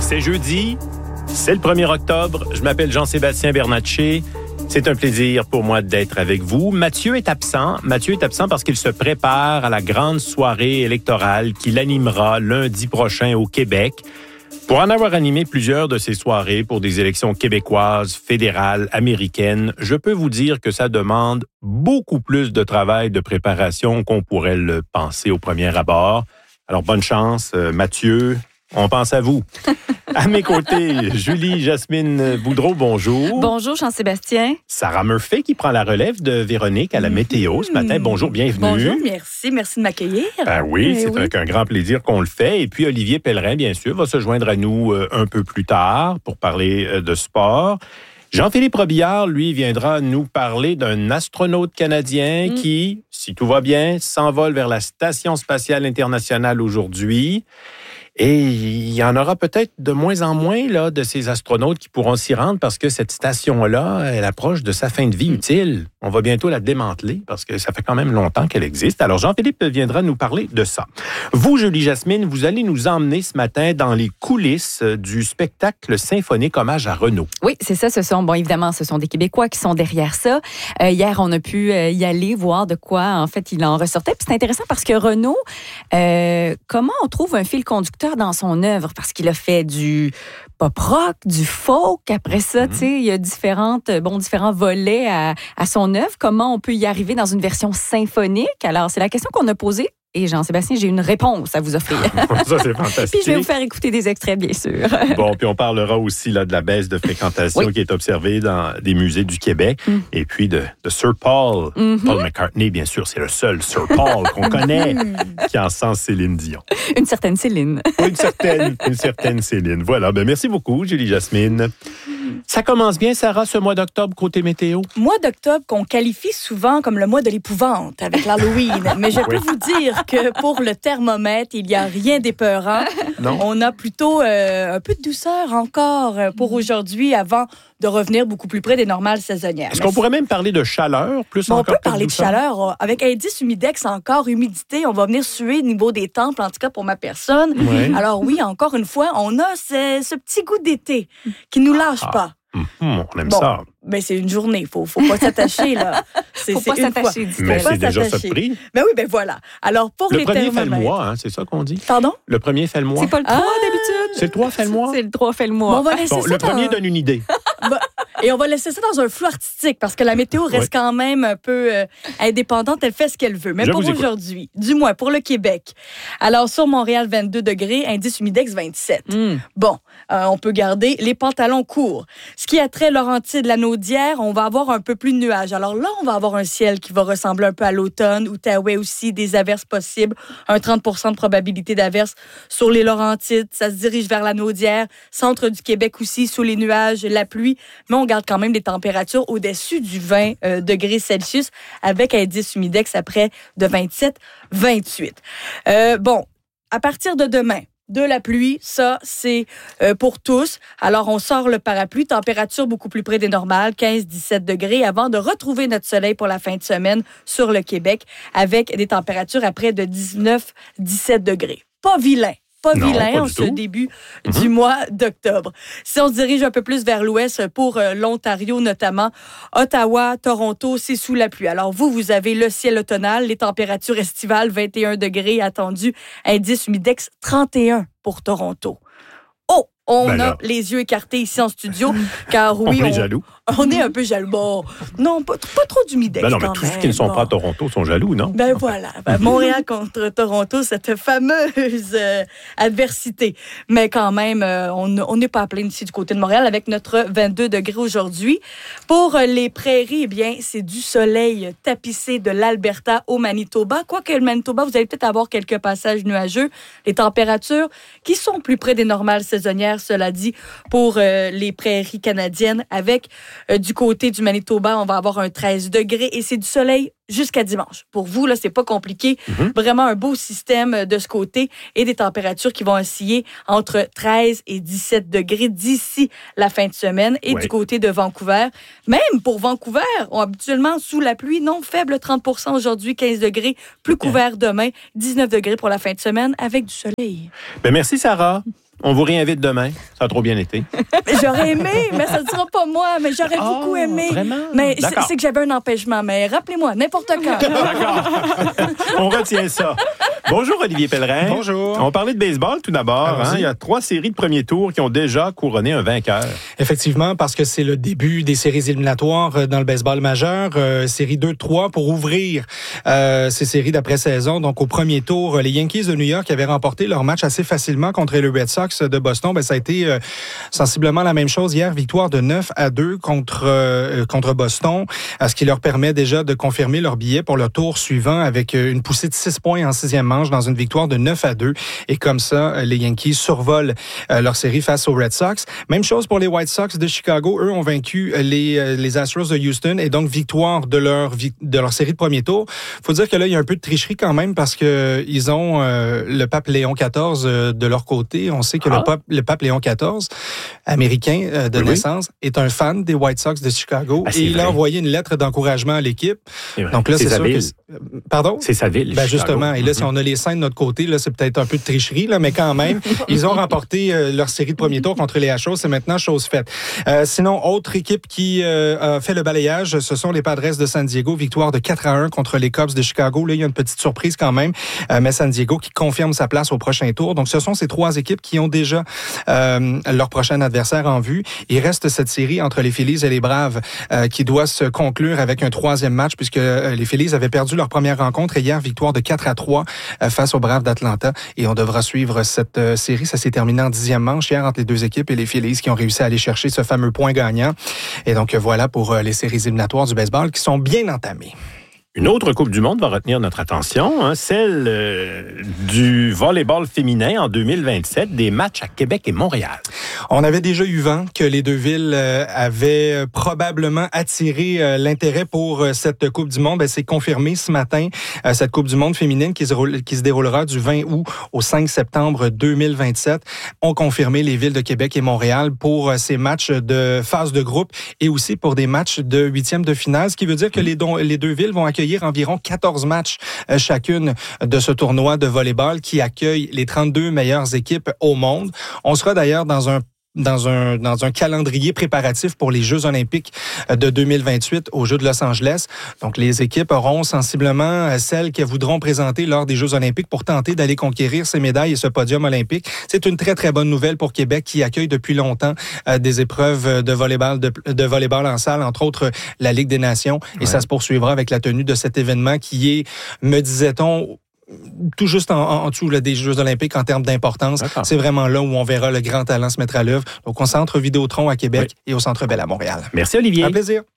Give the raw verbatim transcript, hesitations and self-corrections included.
C'est jeudi, c'est le premier octobre. Je m'appelle Jean-Sébastien Bernatchez. C'est un plaisir pour moi d'être avec vous. Mathieu est absent. Mathieu est absent parce qu'il se prépare à la grande soirée électorale qu'il animera lundi prochain au Québec. Pour en avoir animé plusieurs de ces soirées pour des élections québécoises, fédérales, américaines, je peux vous dire que ça demande beaucoup plus de travail de préparation qu'on pourrait le penser au premier abord. Alors, bonne chance, euh, Mathieu. On pense à vous. À mes côtés, Julie Jasmine Boudreau, bonjour. Bonjour, Jean-Sébastien. Sarah Murphy qui prend la relève de Véronique à la météo ce matin. Bonjour, bienvenue. Bonjour, merci. Merci de m'accueillir. Ben oui, Eh c'est oui. avec un grand plaisir qu'on le fait. Et puis, Olivier Pellerin, bien sûr, va se joindre à nous euh, un peu plus tard pour parler euh, de sport. Jean-Philippe Robillard, lui, viendra nous parler d'un astronaute canadien mm. qui, si tout va bien, s'envole vers la Station spatiale internationale aujourd'hui. Et il y en aura peut-être de moins en moins là, de ces astronautes qui pourront s'y rendre parce que cette station-là, elle approche de sa fin de vie utile. On va bientôt la démanteler parce que ça fait quand même longtemps qu'elle existe. Alors, Jean-Philippe viendra nous parler de ça. Vous, Julie Jasmine, vous allez nous emmener ce matin dans les coulisses du spectacle symphonique Hommage à Renaud. Oui, c'est ça. Ce sont, bon, évidemment, ce sont des Québécois qui sont derrière ça. Euh, hier, on a pu euh, y aller, voir de quoi, en fait, il en ressortait. Puis c'est intéressant parce que Renaud, euh, comment on trouve un fil conducteur dans son œuvre, parce qu'il a fait du pop rock, du folk. Après ça, mm-hmm. tu sais, il y a différentes, bon, différents volets à, à son œuvre. Comment on peut y arriver dans une version symphonique? Alors, c'est la question qu'on a posée. Et Jean-Sébastien, j'ai une réponse à vous offrir. Ça, c'est fantastique. Puis je vais vous faire écouter des extraits, bien sûr. Bon, puis on parlera aussi là, de la baisse de fréquentation oui. qui est observée dans des musées du Québec. Mm. Et puis de, de Sir Paul, mm-hmm. Paul McCartney, bien sûr. C'est le seul Sir Paul qu'on connaît qui en sent Céline Dion. Une certaine Céline. Une certaine, une certaine Céline. Voilà. Ben, merci beaucoup, Julie Jasmine. Ça commence bien, Sarah, ce mois d'octobre, côté météo? Mois d'octobre qu'on qualifie souvent comme le mois de l'épouvante avec l'Halloween. Mais je peux oui. vous dire que pour le thermomètre, il n'y a rien d'épeurant. Non. On a plutôt euh, un peu de douceur encore pour aujourd'hui avant de revenir beaucoup plus près des normales saisonnières. Est-ce qu'on pourrait même parler de chaleur? Plus bon, encore on peut parler de, de chaleur. Avec indice humidex, encore humidité, on va venir suer au niveau des tempes, en tout cas pour ma personne. Oui. Alors oui, encore une fois, on a ce, ce petit goût d'été qui ne nous lâche ah. pas. Mmh, on aime bon, ça. Mais c'est une journée, il faut, faut pas s'attacher, là. C'est, faut c'est pas s'attacher. Mais c'est déjà ça de prix. Ben oui, ben voilà. Alors, pour le les premier thermomètres... fait le mois, hein, c'est ça qu'on dit? Pardon? Le premier fait le mois. C'est pas le trois, ah, d'habitude? C'est le trois fait le mois? C'est le trois fait le mois. Bon, on va laisser bon, ça le dans... premier donne une idée. Bon, et on va laisser ça dans un flou artistique, parce que la météo reste oui. quand même un peu euh, indépendante. Elle fait ce qu'elle veut. Mais Je pour aujourd'hui, du moins pour le Québec. Alors, sur Montréal, vingt-deux degrés, indice humidex vingt-sept. Mm. Bon, euh, on peut garder les pantalons courts. Ce qui a trait Laurentides, la Naudière, on va avoir un peu plus de nuages. Alors là, on va avoir un ciel qui va ressembler un peu à l'automne. Outaouais aussi, des averses possibles. Un trente pour cent de probabilité d'averses sur les Laurentides. Ça se dirige vers la Naudière. Centre du Québec aussi, sous les nuages, la pluie. Mais on garde quand même des températures au-dessus du vingt euh, degrés Celsius avec indice humidex après de vingt-sept vingt-huit. Euh, bon, à partir de demain, de la pluie, ça, c'est euh, pour tous. Alors, on sort le parapluie, température beaucoup plus près des normales, quinze dix-sept degrés, avant de retrouver notre soleil pour la fin de semaine sur le Québec, avec des températures à près de dix-neuf dix-sept degrés. Pas vilain. Pas non, vilain pas en ce tout. début mm-hmm. du mois d'octobre. Si on se dirige un peu plus vers l'ouest, pour euh, l'Ontario notamment, Ottawa, Toronto, c'est sous la pluie. Alors vous, vous avez le ciel automnal, les températures estivales, vingt et un degrés attendus, indice humidex trente et un pour Toronto. Oh! On ben a les yeux écartés ici en studio, car oui, on est on, jaloux. On est un peu jaloux. Bon, non, pas, pas trop d'humidex ben non, mais quand tous même. ceux qui ne sont bon. pas à Toronto sont jaloux, non? Ben voilà. Ben, Montréal contre Toronto, cette fameuse euh, adversité. Mais quand même, euh, on n'est pas à plaindre ici du côté de Montréal avec notre vingt-deux degrés aujourd'hui. Pour euh, les prairies, eh bien, c'est du soleil tapissé de l'Alberta au Manitoba. Quoique le Manitoba, vous allez peut-être avoir quelques passages nuageux. Les températures qui sont plus près des normales saisonnières, cela dit, pour euh, les prairies canadiennes. Avec euh, du côté du Manitoba, on va avoir un treize degrés et c'est du soleil jusqu'à dimanche. Pour vous, là, c'est pas compliqué. Mm-hmm. Vraiment un beau système de ce côté et des températures qui vont osciller entre treize et dix-sept degrés d'ici la fin de semaine. Et ouais. du côté de Vancouver, même pour Vancouver, on habituellement sous la pluie, non faible, trente pour cent aujourd'hui, quinze degrés, plus couvert demain, dix-neuf degrés pour la fin de semaine avec du soleil. Ben merci, Sarah. On vous réinvite demain. Ça a trop bien été. J'aurais aimé, mais ça ne sera pas moi. Mais j'aurais oh, beaucoup aimé. Vraiment? Mais c'est, c'est que j'avais un empêchement. Mais rappelez-moi, n'importe quand. D'accord. On retient ça. Bonjour, Olivier Pellerin. Bonjour. On parlait de baseball tout d'abord. Hein? Il y a trois séries de premier tour qui ont déjà couronné un vainqueur. Effectivement, parce que c'est le début des séries éliminatoires dans le baseball majeur. Euh, série deux trois pour ouvrir euh, ces séries d'après-saison. Donc, au premier tour, les Yankees de New York avaient remporté leur match assez facilement contre les Red Sox de Boston. Ben, ça a été euh, sensiblement la même chose hier. Victoire de neuf à deux contre, euh, contre Boston, ce qui leur permet déjà de confirmer leur billet pour le tour suivant avec une poussée de six points en sixième manche dans une victoire de neuf à deux. Et comme ça, les Yankees survolent euh, leur série face aux Red Sox. Même chose pour les White Sox de Chicago. Eux ont vaincu les, euh, les Astros de Houston et donc victoire de leur, de leur série de premier tour. Faut dire que là, il y a un peu de tricherie quand même parce que ils ont euh, le pape Léon quatorze euh, de leur côté. On sait que ah. le, pape, le pape Léon quatorze, américain euh, de oui. naissance, est un fan des White Sox de Chicago ah, et il vrai. a envoyé une lettre d'encouragement à l'équipe. Donc là, c'est, c'est sûr ville. que... Pardon? C'est sa ville, ben justement. Et là, mm-hmm. si on a les saints de notre côté, là, c'est peut-être un peu de tricherie, là, mais quand même, ils ont remporté euh, leur série de premier tour contre les Astros. C'est maintenant chose faite. Euh, sinon, autre équipe qui euh, a fait le balayage, ce sont les Padres de San Diego. Victoire de quatre à un contre les Cubs de Chicago. Là, il y a une petite surprise quand même, euh, mais San Diego qui confirme sa place au prochain tour. Donc, ce sont ces trois équipes qui ont déjà euh, leur prochain adversaire en vue. Il reste cette série entre les Phillies et les Braves euh, qui doit se conclure avec un troisième match puisque euh, les Phillies avaient perdu leur première rencontre et hier, victoire de quatre à trois euh, face aux Braves d'Atlanta. Et on devra suivre cette euh, série. Ça s'est terminé en dixième manche hier entre les deux équipes et les Phillies qui ont réussi à aller chercher ce fameux point gagnant. Et donc, euh, voilà pour euh, les séries éliminatoires du baseball qui sont bien entamées. Une autre Coupe du monde va retenir notre attention, hein, celle euh, du volleyball féminin en deux mille vingt-sept, des matchs à Québec et Montréal. On avait déjà eu vent que les deux villes euh, avaient probablement attiré euh, l'intérêt pour euh, cette Coupe du monde. Ben, c'est confirmé ce matin, euh, cette Coupe du monde féminine qui se, roule, qui se déroulera du vingt août au cinq septembre deux mille vingt-sept, ont confirmé les villes de Québec et Montréal pour euh, ces matchs de phase de groupe et aussi pour des matchs de huitième de finale, ce qui veut dire que les, don- les deux villes vont accueillir environ quatorze matchs euh, chacune de ce tournoi de volleyball qui accueille les trente-deux meilleures équipes au monde. On sera d'ailleurs dans un dans un dans un calendrier préparatif pour les Jeux olympiques de deux mille vingt-huit aux Jeux de Los Angeles. Donc, les équipes auront sensiblement celles qu'elles voudront présenter lors des Jeux olympiques pour tenter d'aller conquérir ces médailles et ce podium olympique. C'est une très, très bonne nouvelle pour Québec qui accueille depuis longtemps euh, des épreuves de volleyball, de, de volleyball en salle, entre autres la Ligue des Nations. Et ouais. ça se poursuivra avec la tenue de cet événement qui est, me disait-on, tout juste en, en dessous là, des Jeux olympiques en termes d'importance. D'accord. C'est vraiment là où on verra le grand talent se mettre à l'œuvre. Donc, au Centre Vidéotron à Québec oui. et au Centre Bell à Montréal. Merci, Olivier. Un plaisir.